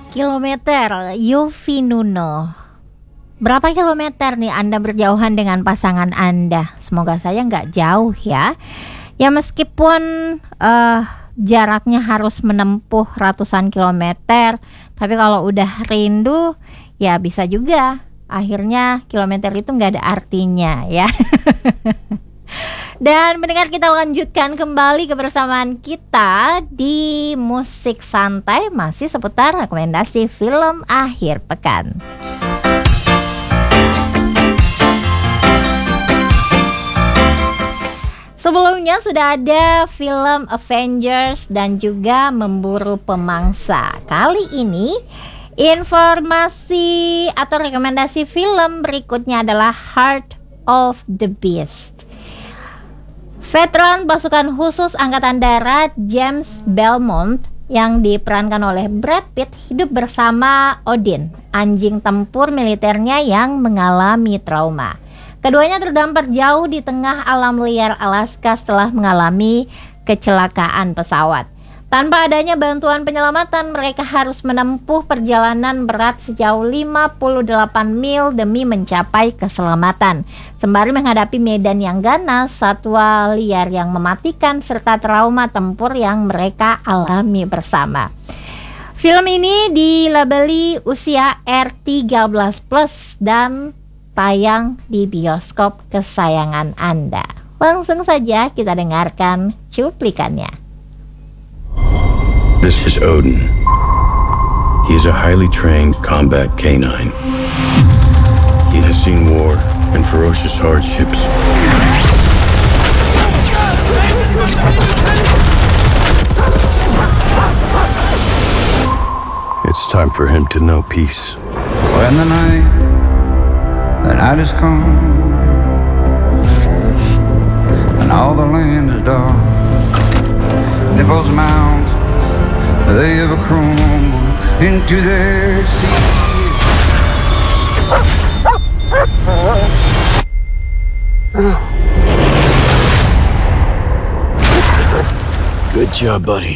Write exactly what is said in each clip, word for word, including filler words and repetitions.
Kilometer, Yofi Nuno. Berapa kilometer nih Anda berjauhan dengan pasangan Anda? Semoga saya nggak jauh ya. Ya meskipun uh, jaraknya harus menempuh ratusan kilometer, tapi kalau udah rindu ya bisa juga. Akhirnya kilometer itu nggak ada artinya ya. Dan mendengar, kita lanjutkan kembali kebersamaan kita di Musik Santai, masih seputar rekomendasi film akhir pekan. Sebelumnya sudah ada film Avengers dan juga Memburu Pemangsa. Kali ini informasi atau rekomendasi film berikutnya adalah Heart of the Beast. Veteran pasukan khusus Angkatan Darat James Belmont yang diperankan oleh Brad Pitt hidup bersama Odin, anjing tempur militernya yang mengalami trauma. Keduanya terdampar jauh di tengah alam liar Alaska setelah mengalami kecelakaan pesawat. Tanpa adanya bantuan penyelamatan, mereka harus menempuh perjalanan berat sejauh lima puluh delapan mil demi mencapai keselamatan. Sembari menghadapi medan yang ganas, satwa liar yang mematikan, serta trauma tempur yang mereka alami bersama. Film ini dilabeli usia R tiga belas plus dan tayang di bioskop kesayangan Anda. Langsung saja kita dengarkan cuplikannya. This is Odin. He is a highly trained combat canine. He has seen war and ferocious hardships. It's time for him to know peace. When the night, the night is come, and all the land is dark, and the foes mount, they ever crumble into their sea. Good job, buddy.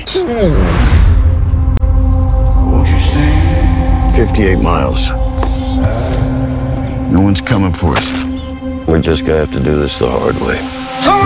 Won't you stand? fifty-eight miles. No one's coming for us. We're just gonna have to do this the hard way.